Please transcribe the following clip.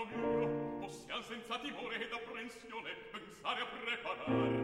mio, possiam senza timore ed apprensione pensare a preparar